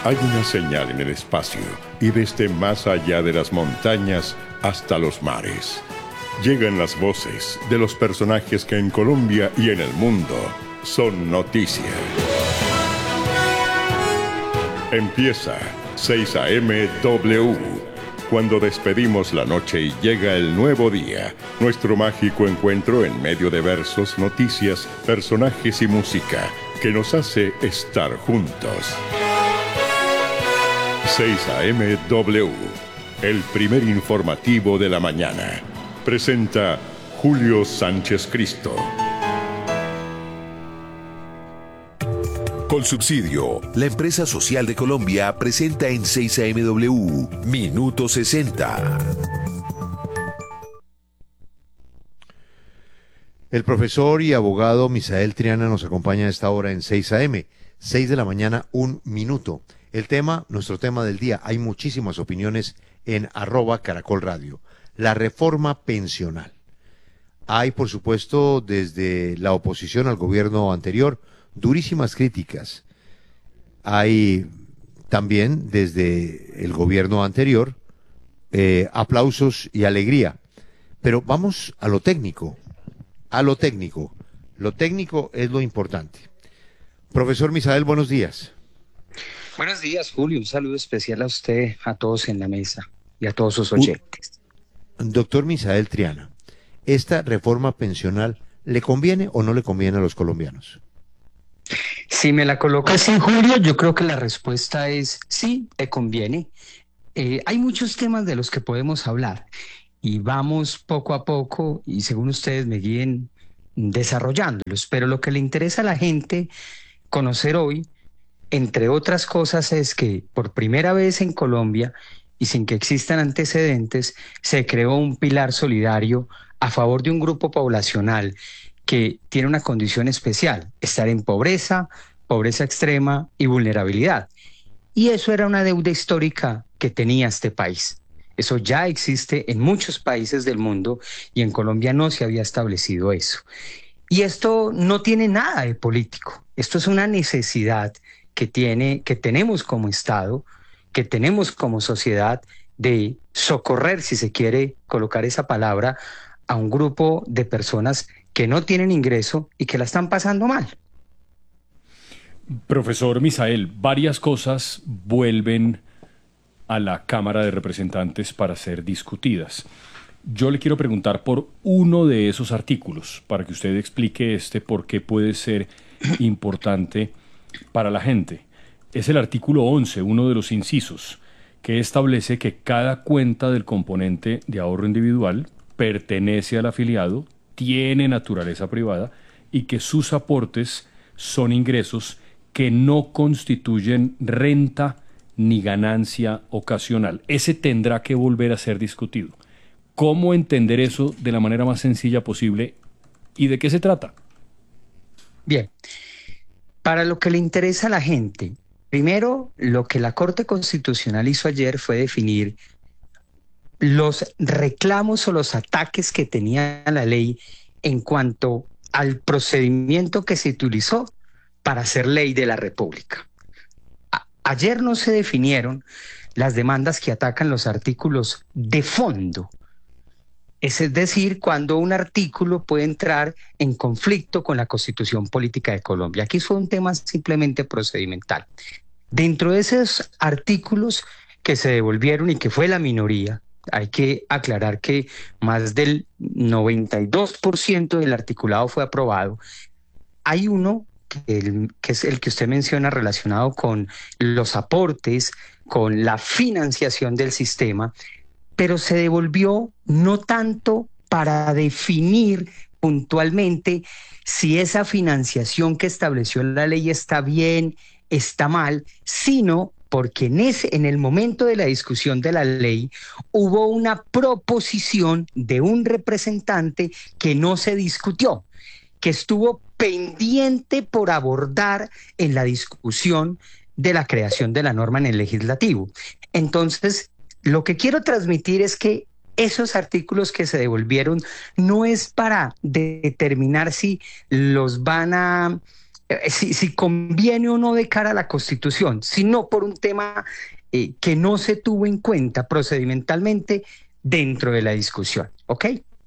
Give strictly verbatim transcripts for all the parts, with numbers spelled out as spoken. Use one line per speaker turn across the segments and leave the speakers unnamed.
Hay una señal en el espacio y desde más allá de las montañas hasta los mares. Llegan las voces de los personajes que en Colombia y en el mundo son noticia. Empieza seis A M W. Cuando despedimos la noche y llega el nuevo día, nuestro mágico encuentro en medio de versos, noticias, personajes y música que nos hace estar juntos. seis A M W, el primer informativo de la mañana. Presenta Julio Sánchez Cristo.
Colsubsidio, la empresa social de Colombia, presenta en seis A M W Minuto sesenta.
El profesor y abogado Misael Triana nos acompaña a esta hora en seis A M, seis de la mañana, un minuto. El tema, nuestro tema del día, hay muchísimas opiniones en arroba Caracol Radio. La reforma pensional. Hay, por supuesto, desde la oposición al gobierno anterior, durísimas críticas. Hay también desde el gobierno anterior eh, aplausos y alegría. Pero vamos a lo técnico, a lo técnico. Lo técnico es lo importante. Profesor Misael, buenos días.
Buenos días, Julio. Un saludo especial a usted, a todos en la mesa y a todos sus oyentes.
Uh, doctor Misael Triana, ¿esta reforma pensional le conviene o no le conviene a los colombianos?
Si me la colocas en Julio, yo creo que la respuesta es sí, le conviene. Eh, hay muchos temas de los que podemos hablar y vamos poco a poco y según ustedes me guíen desarrollándolos, pero lo que le interesa a la gente conocer hoy, entre otras cosas, es que por primera vez en Colombia y sin que existan antecedentes, se creó un pilar solidario a favor de un grupo poblacional que tiene una condición especial, estar en pobreza, pobreza extrema y vulnerabilidad. Y eso era una deuda histórica que tenía este país. Eso ya existe en muchos países del mundo y en Colombia no se había establecido eso. Y esto no tiene nada de político. Esto es una necesidad que tiene, que tenemos como Estado, que tenemos como sociedad de socorrer, si se quiere colocar esa palabra, a un grupo de personas que no tienen ingreso y que la están pasando mal.
Profesor Misael, varias cosas vuelven a la Cámara de Representantes para ser discutidas. Yo le quiero preguntar por uno de esos artículos, para que usted explique este por qué puede ser importante para la gente. Es el artículo once, uno de los incisos, que establece que cada cuenta del componente de ahorro individual pertenece al afiliado, tiene naturaleza privada y que sus aportes son ingresos que no constituyen renta ni ganancia ocasional. Ese tendrá que volver a ser discutido. ¿Cómo entender eso de la manera más sencilla posible y de qué se trata?
Bien, para lo que le interesa a la gente, primero lo que la Corte Constitucional hizo ayer fue definir los reclamos o los ataques que tenía la ley en cuanto al procedimiento que se utilizó para hacer ley de la República. A- ayer no se definieron las demandas que atacan los artículos de fondo. Es decir, cuando un artículo puede entrar en conflicto con la Constitución Política de Colombia. Aquí fue un tema simplemente procedimental. Dentro de esos artículos que se devolvieron y que fue la minoría, hay que aclarar que más del noventa y dos por ciento del articulado fue aprobado. Hay uno que, el, que es el que usted menciona relacionado con los aportes, con la financiación del sistema, pero se devolvió no tanto para definir puntualmente si esa financiación que estableció la ley está bien, está mal, sino porque en, ese, en el momento de la discusión de la ley hubo una proposición de un representante que no se discutió, que estuvo pendiente por abordar en la discusión de la creación de la norma en el legislativo. Entonces, lo que quiero transmitir es que esos artículos que se devolvieron no es para determinar si los van a eh, si, si conviene o no de cara a la Constitución, sino por un tema eh, que no se tuvo en cuenta procedimentalmente dentro de la discusión. ¿Ok?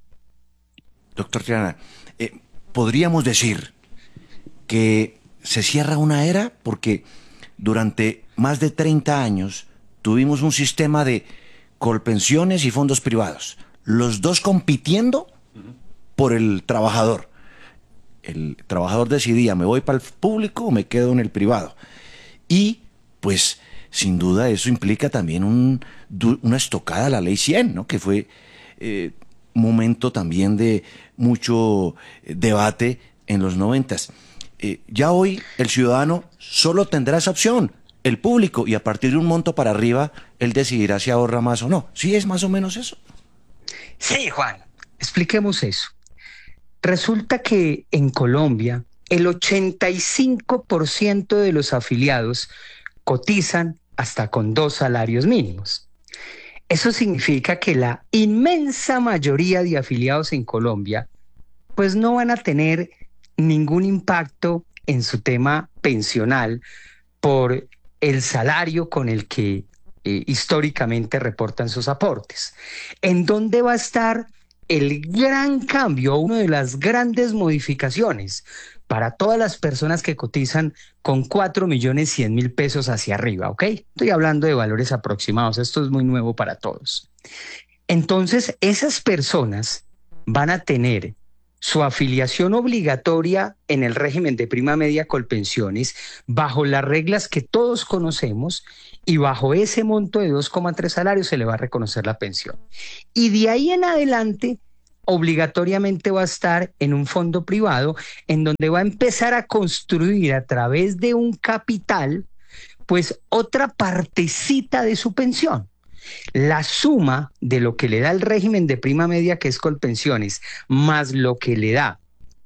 Doctor Triana, eh, podríamos decir que se cierra una era porque durante más de treinta años tuvimos un sistema de colpensiones y fondos privados, los dos compitiendo por el trabajador. El trabajador decidía, ¿me voy para el público o me quedo en el privado? Y pues sin duda eso implica también un, una estocada a la ley cien, ¿no? Que fue eh, momento también de mucho debate en los noventas. Eh, ya hoy el ciudadano solo tendrá esa opción, el público, y a partir de un monto para arriba, él decidirá si ahorra más o no. ¿Sí es más o menos eso?
Sí, Juan, expliquemos eso. Resulta que en Colombia el ochenta y cinco por ciento de los afiliados cotizan hasta con dos salarios mínimos. Eso significa que la inmensa mayoría de afiliados en Colombia pues no van a tener ningún impacto en su tema pensional por el salario con el que eh, históricamente reportan sus aportes. ¿En dónde va a estar el gran cambio, una de las grandes modificaciones para todas las personas que cotizan con cuatro millones cien mil pesos hacia arriba? ¿Ok? Estoy hablando de valores aproximados, esto es muy nuevo para todos. Entonces, esas personas van a tener su afiliación obligatoria en el régimen de prima media Colpensiones bajo las reglas que todos conocemos, y bajo ese monto de dos coma tres salarios se le va a reconocer la pensión. Y de ahí en adelante, obligatoriamente va a estar en un fondo privado en donde va a empezar a construir a través de un capital, pues otra partecita de su pensión. La suma de lo que le da el régimen de prima media, que es Colpensiones, más lo que le da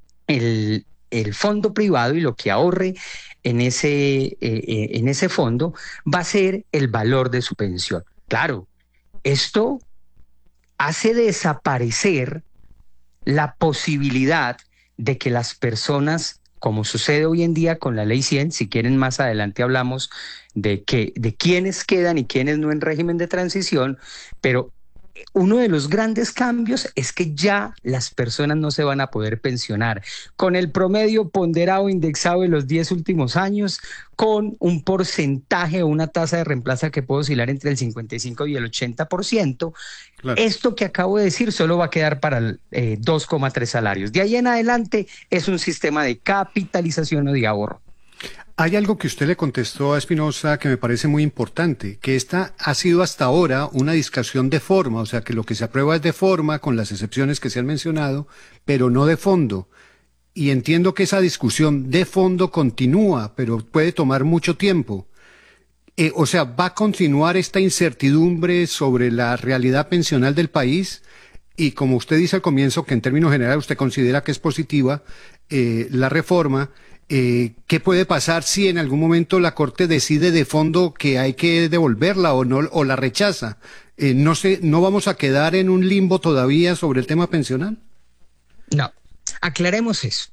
el, el fondo privado y lo que ahorre en ese, eh, eh, en ese fondo, va a ser el valor de su pensión. Claro, esto hace desaparecer la posibilidad de que las personas, como sucede hoy en día con la ley cien, si quieren más adelante hablamos de, que, de quiénes quedan y quiénes no en régimen de transición, pero uno de los grandes cambios es que ya las personas no se van a poder pensionar con el promedio ponderado indexado de los diez últimos años, con un porcentaje o una tasa de reemplazo que puede oscilar entre el cincuenta y cinco y el ochenta por ciento. Claro. Esto que acabo de decir solo va a quedar para el, eh, dos coma tres salarios. De ahí en adelante es un sistema de capitalización o de ahorro.
Hay algo que usted le contestó a Espinosa que me parece muy importante, que esta ha sido hasta ahora una discusión de forma, o sea que lo que se aprueba es de forma, con las excepciones que se han mencionado, pero no de fondo. Y entiendo que esa discusión de fondo continúa, pero puede tomar mucho tiempo. Eh, o sea, ¿va a continuar esta incertidumbre sobre la realidad pensional del país? Y como usted dice al comienzo, que en términos generales usted considera que es positiva eh, la reforma, Eh, ¿qué puede pasar si en algún momento la Corte decide de fondo que hay que devolverla o no, o la rechaza? Eh, no sé, ¿no vamos a quedar en un limbo todavía sobre el tema pensional?
No, aclaremos eso.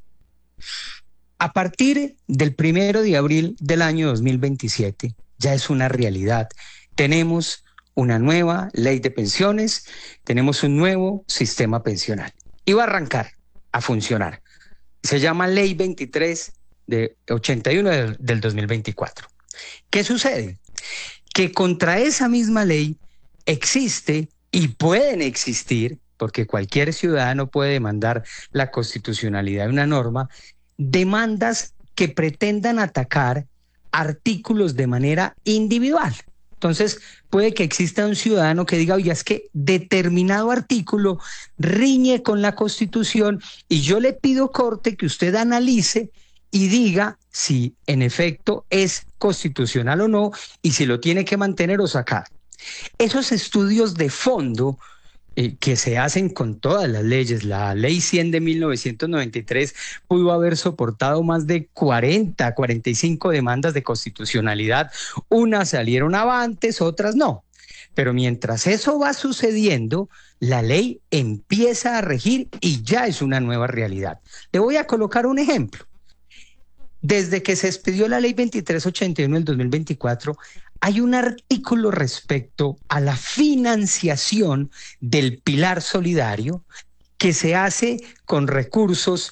A partir del primero de abril del año dos mil veintisiete, ya es una realidad. Tenemos una nueva ley de pensiones, tenemos un nuevo sistema pensional. Y va a arrancar a funcionar. Se llama Ley veintitrés de ochenta y uno del, del dos mil veinticuatro. ¿Qué sucede? Que contra esa misma ley existe y pueden existir, porque cualquier ciudadano puede demandar la constitucionalidad de una norma, demandas que pretendan atacar artículos de manera individual. Entonces, puede que exista un ciudadano que diga, oye, es que determinado artículo riñe con la Constitución y yo le pido, Corte, que usted analice y diga si en efecto es constitucional o no y si lo tiene que mantener o sacar. Esos estudios de fondo eh, que se hacen con todas las leyes, la ley cien de mil novecientos noventa y tres pudo haber soportado más de cuarenta, cuarenta y cinco demandas de constitucionalidad. Unas salieron avantes, otras no. Pero mientras eso va sucediendo, la ley empieza a regir y ya es una nueva realidad. Le voy a colocar un ejemplo. Desde que se expidió la ley veintitrés ochenta y uno del dos mil veinticuatro, hay un artículo respecto a la financiación del pilar solidario que se hace con recursos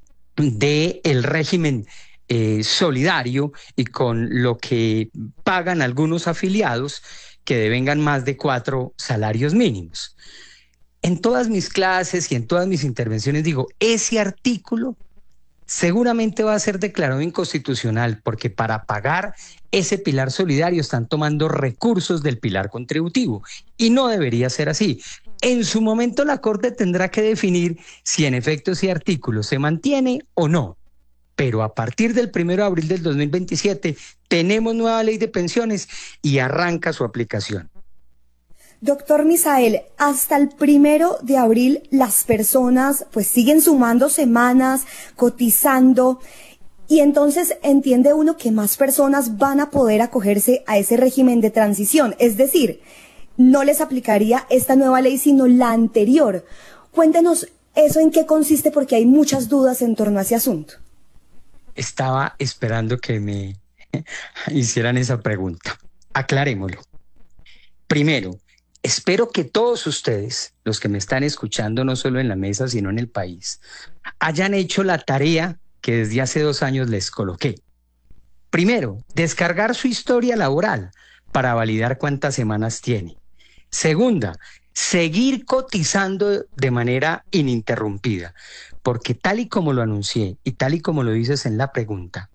del régimen eh, solidario y con lo que pagan algunos afiliados que devengan más de cuatro salarios mínimos. En todas mis clases y en todas mis intervenciones digo, ese artículo seguramente va a ser declarado inconstitucional porque para pagar ese pilar solidario están tomando recursos del pilar contributivo y no debería ser así. En su momento la Corte tendrá que definir si en efecto ese artículo se mantiene o no. Pero a partir del primero de abril del dos mil veintisiete tenemos nueva ley de pensiones y arranca su aplicación.
Doctor Misael, hasta el primero de abril las personas pues siguen sumando semanas, cotizando, y entonces entiende uno que más personas van a poder acogerse a ese régimen de transición, es decir, no les aplicaría esta nueva ley sino la anterior. Cuéntenos eso en qué consiste porque hay muchas dudas en torno a ese asunto.
Estaba esperando que me hicieran esa pregunta. Aclarémoslo. Primero, espero que todos ustedes, los que me están escuchando no solo en la mesa, sino en el país, hayan hecho la tarea que desde hace dos años les coloqué. Primero, descargar su historia laboral para validar cuántas semanas tiene. Segunda, seguir cotizando de manera ininterrumpida, porque tal y como lo anuncié y tal y como lo dices en la pregunta,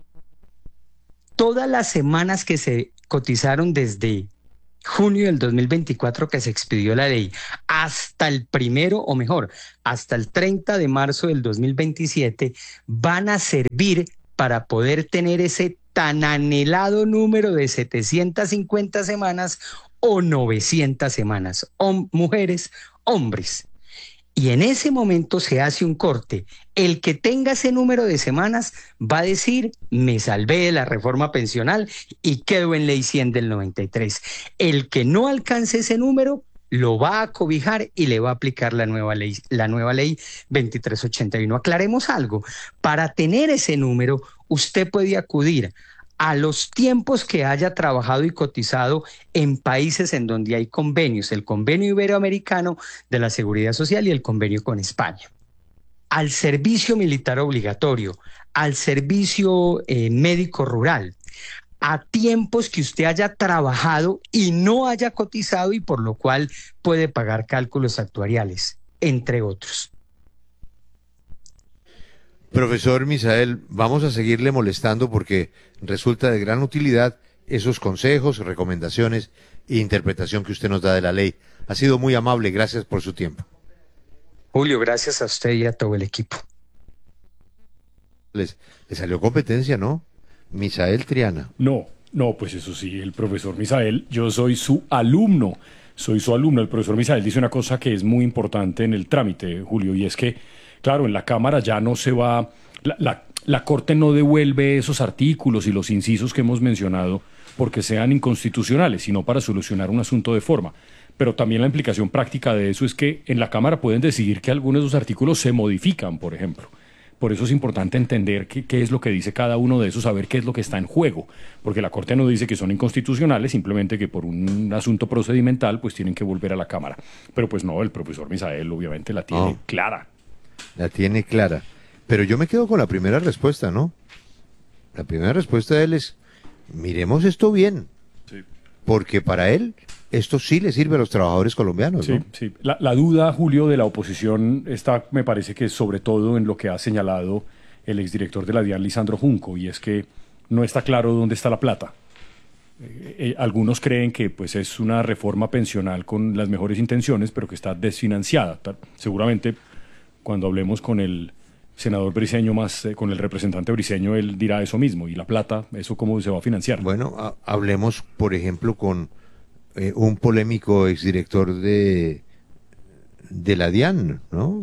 todas las semanas que se cotizaron desde junio del dos mil veinticuatro que se expidió la ley, hasta el primero, o mejor, hasta el treinta de marzo del dos mil veintisiete, van a servir para poder tener ese tan anhelado número de setecientas cincuenta semanas o novecientas semanas, hom- mujeres, hombres. Y en ese momento se hace un corte. El que tenga ese número de semanas va a decir, me salvé de la reforma pensional y quedo en ley cien del noventa y tres. El que no alcance ese número lo va a cobijar y le va a aplicar la nueva ley, la nueva ley veintitrés ochenta y uno. Aclaremos algo. Para tener ese número, usted puede acudir a los tiempos que haya trabajado y cotizado en países en donde hay convenios, el convenio iberoamericano de la Seguridad Social y el convenio con España. Al servicio militar obligatorio, al servicio eh, médico rural, a tiempos que usted haya trabajado y no haya cotizado y por lo cual puede pagar cálculos actuariales, entre otros.
Profesor Misael, vamos a seguirle molestando porque resulta de gran utilidad esos consejos, recomendaciones e interpretación que usted nos da de la ley. Ha sido muy amable, gracias por su tiempo.
Julio, gracias a usted y a todo el equipo.
Les, les salió competencia, ¿no? Misael Triana.
No, no, pues eso sí, el profesor Misael, yo soy su alumno, soy su alumno. El profesor Misael dice una cosa que es muy importante en el trámite, Julio, y es que, claro, en la Cámara ya no se va, la, la, la Corte no devuelve esos artículos y los incisos que hemos mencionado porque sean inconstitucionales, sino para solucionar un asunto de forma. Pero también la implicación práctica de eso es que en la Cámara pueden decidir que algunos de esos artículos se modifican, por ejemplo. Por eso es importante entender qué, qué es lo que dice cada uno de esos, saber qué es lo que está en juego, porque la Corte no dice que son inconstitucionales, simplemente que por un asunto procedimental pues tienen que volver a la Cámara. Pero pues no, el profesor Misael obviamente la tiene
Oh.
clara.
La tiene clara. Pero yo me quedo con la primera respuesta, ¿no? La primera respuesta de él es, miremos esto bien,
Sí.
porque para él esto sí le sirve a los trabajadores colombianos,
Sí,
¿no?
sí. La, la duda, Julio, de la oposición está, me parece que sobre todo en lo que ha señalado el exdirector de la DIAN, Lisandro Junco, y es que no está claro dónde está la plata. Eh, eh, algunos creen que pues es una reforma pensional con las mejores intenciones, pero que está desfinanciada. Ta- Seguramente cuando hablemos con el senador Briceño más, eh, con el representante Briceño, él dirá eso mismo. Y la plata, ¿eso cómo se va a financiar?
Bueno, ha- hablemos, por ejemplo, con eh, un polémico exdirector de, de la DIAN, ¿no?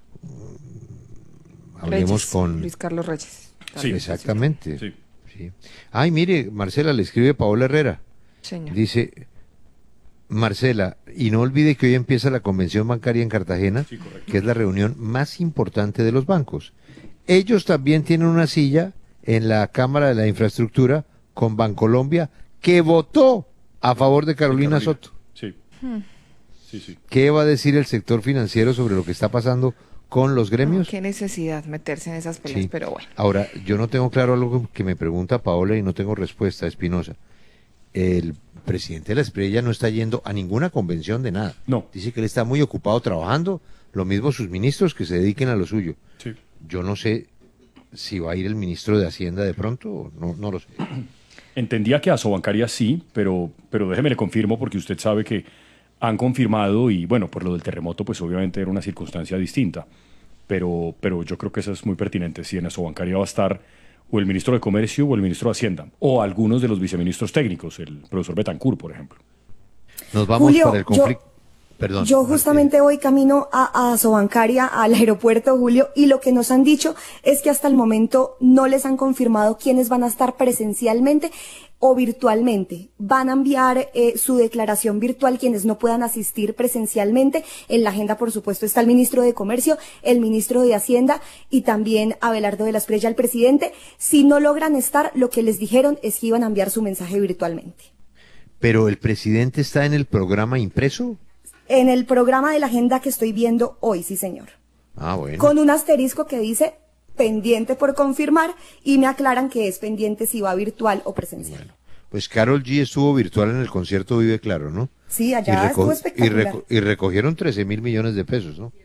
Hablemos
Reyes,
con...
Luis Carlos Reyes.
Sí.
Exactamente.
Sí.
Sí. Ay, mire, Marcela, le escribe Paola Herrera.
Señor.
Dice, Marcela, y no olvide que hoy empieza la convención bancaria en Cartagena,
Sí, correcto.
que es la reunión más importante de los bancos. Ellos también tienen una silla en la Cámara de la Infraestructura con Bancolombia, que votó a favor de Carolina, de Carolina. Soto.
Sí.
Hmm.
Sí, sí.
¿Qué va a decir el sector financiero sobre lo que está pasando con los gremios?
No, qué necesidad meterse en esas peleas,
Sí.
pero bueno.
Ahora, yo no tengo claro algo que me pregunta Paola y no tengo respuesta, Espinosa. El presidente de la Espriella no está yendo a ninguna convención de nada.
No.
Dice que él está muy ocupado trabajando, lo mismo sus ministros que se dediquen a lo suyo.
Sí.
Yo no sé si va a ir el ministro de Hacienda de pronto, no, no lo sé.
Entendía que a Sobancaria sí, pero, pero déjeme le confirmo porque usted sabe que han confirmado y bueno, por lo del terremoto pues obviamente era una circunstancia distinta, pero, pero yo creo que eso es muy pertinente, si en la Sobancaria va a estar o el ministro de Comercio o el ministro de Hacienda, o algunos de los viceministros técnicos, el profesor Betancourt, por ejemplo.
Nos vamos
Julio,
para el conflicto. Perdón.
Yo justamente voy camino a, a Sobancaria, al aeropuerto, Julio, y lo que nos han dicho es que hasta el momento no les han confirmado quiénes van a estar presencialmente o virtualmente. Van a enviar eh, su declaración virtual quienes no puedan asistir presencialmente. En la agenda, por supuesto, está el ministro de Comercio, el ministro de Hacienda y también Abelardo de la Espriella, el presidente. Si no logran estar, lo que les dijeron es que iban a enviar su mensaje virtualmente.
¿Pero el presidente está en el programa impreso?
En el programa de la agenda que estoy viendo hoy, sí señor.
Ah, bueno.
Con un asterisco que dice pendiente por confirmar y me aclaran que es pendiente si va virtual o presencial.
Bueno, pues Karol G estuvo virtual en el concierto Vive Claro, ¿no?
Sí, allá estuvo espectacular.
Y, reco y recogieron trece mil millones de pesos, ¿no?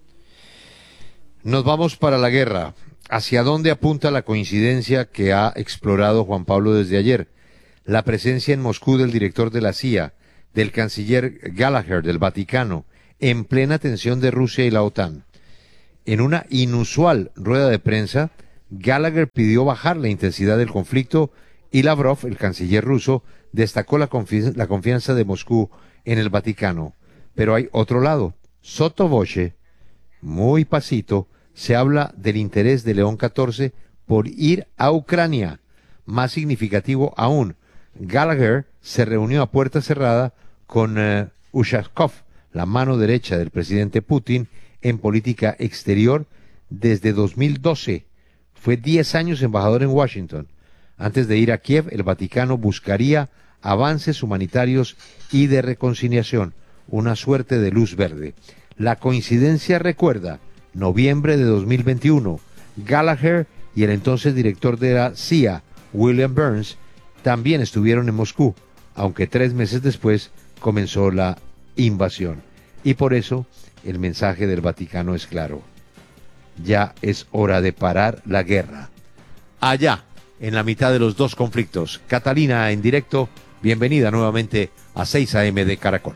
Nos vamos para la guerra. ¿Hacia dónde apunta la coincidencia que ha explorado Juan Pablo desde ayer? La presencia en Moscú del director de la C I A, del canciller Gallagher del Vaticano, en plena tensión de Rusia y la OTAN. En una inusual rueda de prensa, Gallagher pidió bajar la intensidad del conflicto y Lavrov, el canciller ruso, destacó la, confi la confianza de Moscú en el Vaticano. Pero hay otro lado. Sotto voce, muy pasito, se habla del interés de León catorce por ir a Ucrania. Más significativo aún, Gallagher se reunió a puerta cerrada con uh, Ushakov, la mano derecha del presidente Putin en política exterior desde dos mil doce. Fue diez años embajador en Washington. Antes de ir a Kiev, el Vaticano buscaría avances humanitarios y de reconciliación, una suerte de luz verde. La coincidencia recuerda, noviembre de dos mil veintiuno, Gallagher y el entonces director de la C I A, William Burns, también estuvieron en Moscú, aunque tres meses después comenzó la invasión. Y por eso el mensaje del Vaticano es claro. Ya es hora de parar la guerra. Allá, en la mitad de los dos conflictos. Catalina, en directo, bienvenida nuevamente a seis A M de Caracol.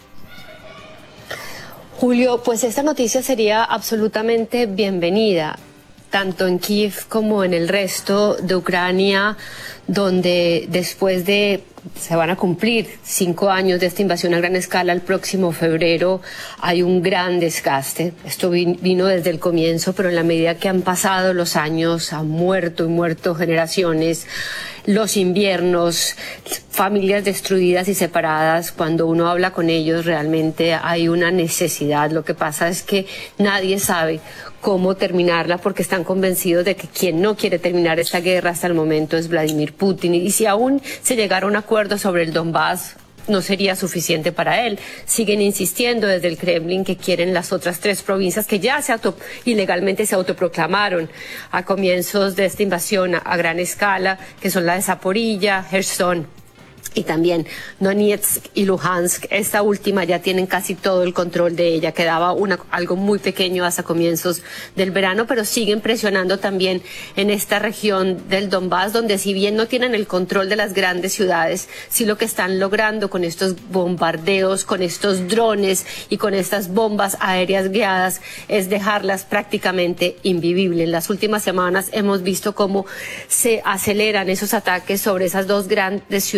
Julio, pues esta noticia sería absolutamente bienvenida, tanto en Kiev como en el resto de Ucrania, donde después de, se van a cumplir cinco años de esta invasión a gran escala el próximo febrero, hay un gran desgaste. Esto vino desde el comienzo, pero en la medida que han pasado los años, han muerto y muerto generaciones, los inviernos, familias destruidas y separadas. Cuando uno habla con ellos realmente hay una necesidad. Lo que pasa es que nadie sabe cómo terminarla porque están convencidos de que quien no quiere terminar esta guerra hasta el momento es Vladimir Putin. Y si aún se llegara a un acuerdo sobre el Donbass, no sería suficiente para él. Siguen insistiendo desde el Kremlin que quieren las otras tres provincias que ya se auto, ilegalmente se autoproclamaron a comienzos de esta invasión a, a gran escala, que son la de Zaporilla, Gerson y también Donetsk y Luhansk. Esta última ya tienen casi todo el control de ella, quedaba una, algo muy pequeño hasta comienzos del verano, pero siguen presionando también en esta región del Donbass, donde si bien no tienen el control de las grandes ciudades, sí lo que están logrando con estos bombardeos, con estos drones y con estas bombas aéreas guiadas es dejarlas prácticamente invivibles. En las últimas semanas hemos visto cómo se aceleran esos ataques sobre esas dos grandes ciudades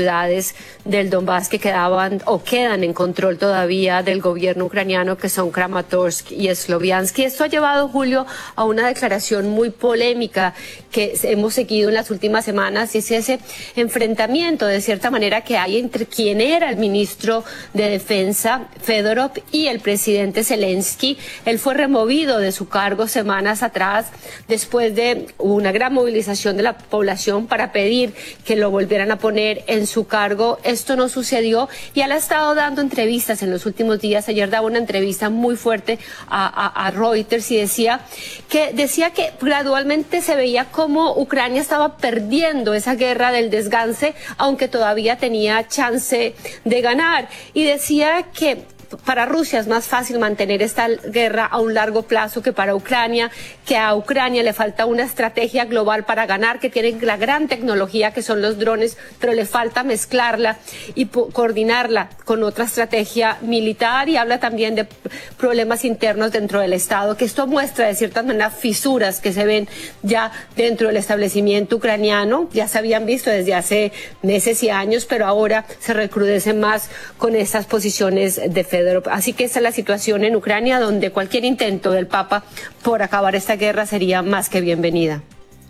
regiones del Donbass que quedaban o quedan en control todavía del gobierno ucraniano, que son Kramatorsk y Sloviansk. Y esto ha llevado, Julio, a una declaración muy polémica que hemos seguido en las últimas semanas, y es ese enfrentamiento de cierta manera que hay entre quien era el ministro de Defensa, Fedorov, y el presidente Zelensky. Él fue removido de su cargo semanas atrás después de una gran movilización de la población para pedir que lo volvieran a poner en su cargo. Esto no sucedió y él ha estado dando entrevistas en los últimos días. Ayer daba una entrevista muy fuerte a, a, a Reuters y decía que, decía que gradualmente se veía como Ucrania estaba perdiendo esa guerra del desgance, aunque todavía tenía chance de ganar. Y decía que para Rusia es más fácil mantener esta guerra a un largo plazo que para Ucrania, que a Ucrania le falta una estrategia global para ganar, que tiene la gran tecnología que son los drones, pero le falta mezclarla y coordinarla con otra estrategia militar. Y habla también de problemas internos dentro del Estado, que esto muestra de cierta manera fisuras que se ven ya dentro del establecimiento ucraniano. Ya se habían visto desde hace meses y años, pero ahora se recrudecen más con estas posiciones de Fedorov. Así que esta es la situación en Ucrania, donde cualquier intento del Papa por acabar esta guerra sería más que bienvenida.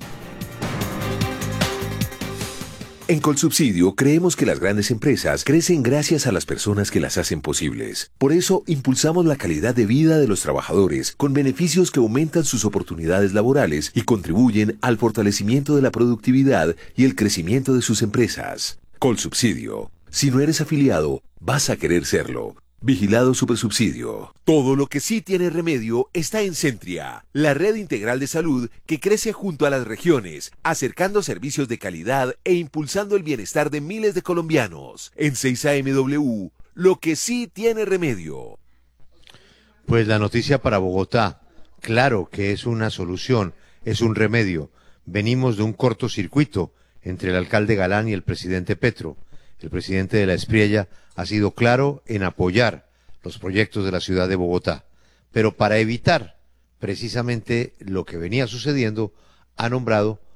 En Colsubsidio creemos que las grandes empresas crecen gracias a las personas que las hacen posibles. Por eso impulsamos la calidad de vida de los trabajadores con beneficios que aumentan sus oportunidades laborales y contribuyen al fortalecimiento de la productividad y el crecimiento de sus empresas. Colsubsidio. Si no eres afiliado, vas a querer serlo. Vigilado Supersubsidio. Todo lo que sí tiene remedio está en Centria, la red integral de salud que crece junto a las regiones, acercando servicios de calidad e impulsando el bienestar de miles de colombianos. En seis A M W, lo que sí tiene remedio.
Pues la noticia para Bogotá, claro que es una solución, es un remedio. Venimos de un cortocircuito entre el alcalde Galán y el presidente Petro. El presidente de la Espriella ha sido claro en apoyar los proyectos de la ciudad de Bogotá, pero para evitar precisamente lo que venía sucediendo, ha nombrado